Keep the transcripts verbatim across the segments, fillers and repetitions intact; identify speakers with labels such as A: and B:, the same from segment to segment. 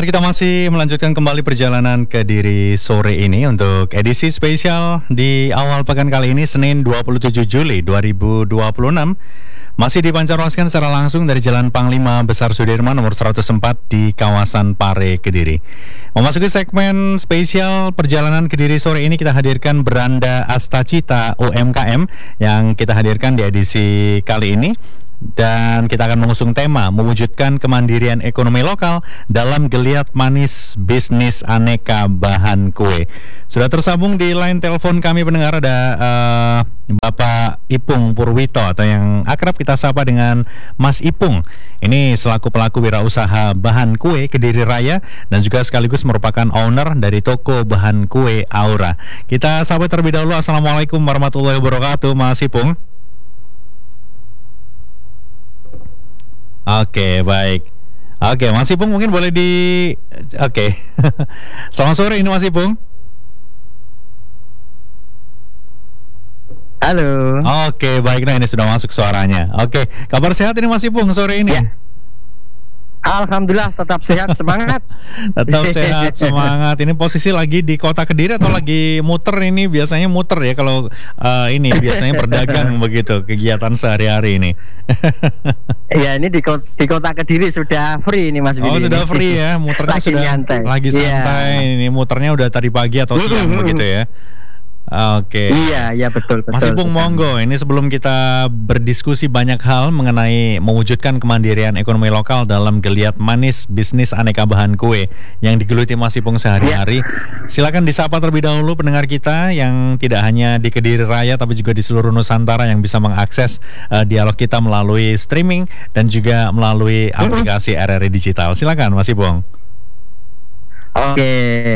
A: kita masih melanjutkan kembali perjalanan Kediri sore ini untuk edisi spesial di awal pekan kali ini, Senin dua puluh tujuh Juli dua ribu dua puluh enam. Masih dipancarkan secara langsung dari Jalan Panglima Besar Sudirman nomor seratus empat di kawasan Pare, Kediri. Memasuki segmen spesial perjalanan Kediri sore ini, kita hadirkan Beranda Astacita U M K M yang kita hadirkan di edisi kali ini. Dan kita akan mengusung tema mewujudkan kemandirian ekonomi lokal dalam geliat manis bisnis aneka bahan kue. Sudah tersambung di line telepon kami pendengar ada uh, Bapak Ipung Purwito atau yang akrab kita sapa dengan Mas Ipung. Ini selaku pelaku wirausaha bahan kue Kediri Raya dan juga sekaligus merupakan owner dari toko bahan kue Aura. Kita sapa terlebih dahulu. Assalamualaikum warahmatullahi wabarakatuh, Mas Ipung. Oke, baik. Oke, Mas Ipung mungkin boleh di... Oke. Selamat sore ini Mas Ipung.
B: Halo.
A: Oke, baik. Nah, ini sudah masuk suaranya. Oke, kabar sehat ini Mas Ipung sore ini?
B: Ya. Alhamdulillah tetap sehat, semangat.
A: Tetap sehat, semangat. Ini posisi lagi di Kota Kediri atau lagi muter ini? Biasanya muter ya kalau uh, ini biasanya berdagang begitu kegiatan sehari-hari ini.
B: Ya, ini di kota, di Kota Kediri sudah free ini Mas Billy.
A: Oh, sudah free ya, muternya
B: lagi
A: sudah
B: nyantai.
A: Lagi santai. Yeah. Ini muternya udah tadi pagi atau siang begitu ya. Oke.
B: Iya, iya betul betul.
A: Mas Ipung, monggo. Ini sebelum kita berdiskusi banyak hal mengenai mewujudkan kemandirian ekonomi lokal dalam geliat manis bisnis aneka bahan kue yang digeluti Mas Ipung sehari-hari. Ya. Silakan disapa terlebih dahulu pendengar kita yang tidak hanya di Kediri Raya tapi juga di seluruh Nusantara yang bisa mengakses uh, dialog kita melalui streaming dan juga melalui aplikasi R R I Digital. Silakan Mas Ipung.
B: Oke,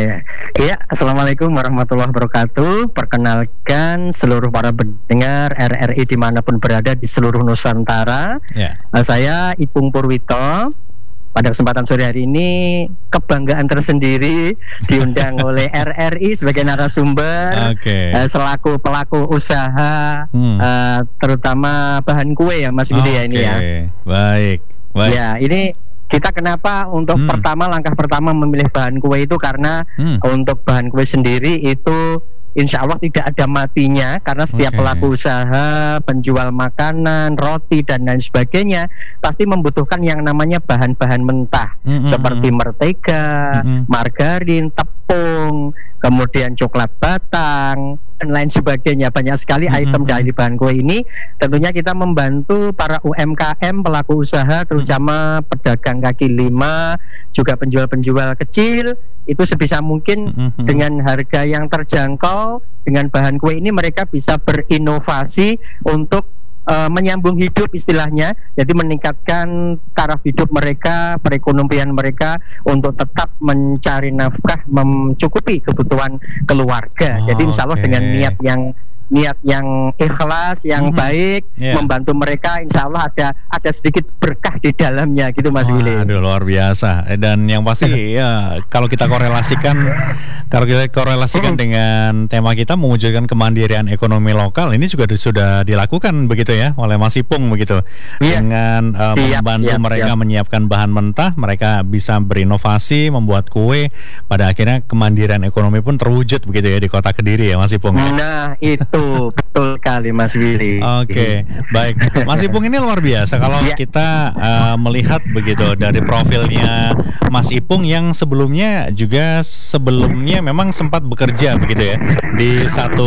B: ya, assalamualaikum warahmatullahi wabarakatuh. Perkenalkan seluruh para pendengar R R I dimanapun berada di seluruh Nusantara. Yeah. Saya Ipung Purwito. Pada kesempatan sore hari ini kebanggaan tersendiri diundang oleh R R I sebagai narasumber, okay. uh, selaku pelaku usaha, hmm. uh, terutama bahan kue ya Mas Budi okay. ya ini ya.
A: Baik, baik.
B: Ya, ini. Kita kenapa untuk hmm. pertama langkah pertama memilih bahan kue itu karena hmm. untuk bahan kue sendiri itu insya Allah tidak ada matinya karena setiap okay. pelaku usaha, penjual makanan, roti dan lain sebagainya pasti membutuhkan yang namanya bahan-bahan mentah mm-hmm. seperti mentega, mm-hmm. margarin, tepung, kemudian coklat batang dan lain sebagainya. Banyak sekali mm-hmm. item dari bahan kue ini. Tentunya kita membantu para U M K M pelaku usaha terutama mm-hmm. pedagang kaki lima, juga penjual-penjual kecil itu sebisa mungkin mm-hmm. dengan harga yang terjangkau, dengan bahan kue ini mereka bisa berinovasi untuk uh, menyambung hidup istilahnya, jadi meningkatkan taraf hidup mereka, perekonomian mereka untuk tetap mencari nafkah, mencukupi kebutuhan keluarga. Oh, jadi insya Allah okay. dengan niat yang niat yang ikhlas, yang mm-hmm. baik, yeah. membantu mereka, insya Allah ada ada sedikit berkah di dalamnya gitu Mas Willy.
A: Aduh, luar biasa. Dan yang pasti ya kalau kita korelasikan kalau kita korelasikan dengan tema kita mewujudkan kemandirian ekonomi lokal, ini juga sudah dilakukan begitu ya oleh Mas Ipung begitu. Yeah. Dengan uh, siap, membantu siap, mereka siap. menyiapkan bahan mentah, mereka bisa berinovasi, membuat kue, pada akhirnya kemandirian ekonomi pun terwujud begitu ya di Kota Kediri ya Mas Ipung.
B: Nah, itu betul kali Mas Willy.
A: Oke, okay, baik. Mas Ipung ini luar biasa kalau ya. kita uh, melihat begitu dari profilnya Mas Ipung yang sebelumnya juga sebelumnya memang sempat bekerja begitu ya di satu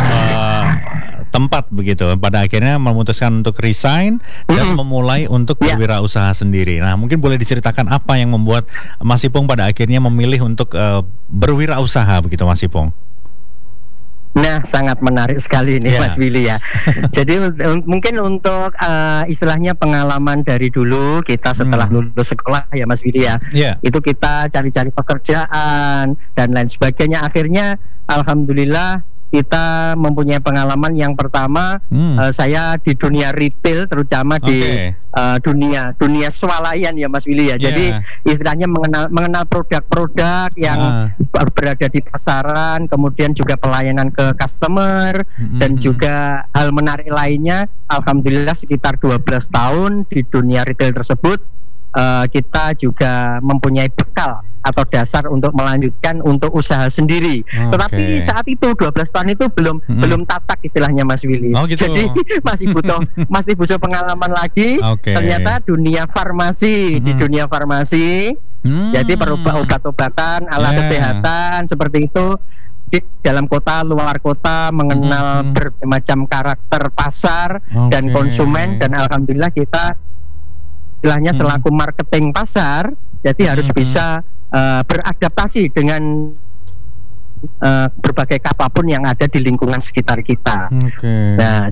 A: uh, tempat begitu. Pada akhirnya memutuskan untuk resign dan mm-hmm. memulai untuk ya. berwirausaha sendiri. Nah, mungkin boleh diceritakan apa yang membuat Mas Ipung pada akhirnya memilih untuk uh, berwirausaha begitu Mas Ipung?
B: Nah, sangat menarik sekali ini yeah. Mas Willy ya. Jadi un- mungkin untuk uh, istilahnya pengalaman dari dulu kita setelah hmm. lulus sekolah ya Mas Willy ya. Yeah. Itu kita cari-cari pekerjaan dan lain sebagainya. Akhirnya alhamdulillah kita mempunyai pengalaman yang pertama hmm. uh, saya di dunia retail terutama okay. di uh, dunia dunia swalayan ya Mas Willy ya. Yeah. Jadi istilahnya mengenal mengenal produk-produk yang uh. berada di pasaran, kemudian juga pelayanan ke customer mm-hmm. dan juga hal menarik lainnya. Alhamdulillah sekitar dua belas tahun di dunia retail tersebut uh, kita juga mempunyai bekal atau dasar untuk melanjutkan untuk usaha sendiri. Okay. Tetapi saat itu dua belas tahun itu belum hmm. belum tatak istilahnya Mas Willy.
A: Oh, gitu.
B: Jadi masih butuh masih butuh pengalaman lagi. Okay. Ternyata dunia farmasi hmm. di dunia farmasi, hmm. jadi perubah obat-obatan, alat yeah. kesehatan seperti itu. Di dalam kota, luar kota, mengenal hmm. berbagai macam karakter pasar okay. dan konsumen, dan alhamdulillah kita istilahnya hmm. selaku marketing pasar, jadi hmm. harus bisa uh, beradaptasi dengan uh, berbagai apapun yang ada di lingkungan sekitar kita. Okay. Nah,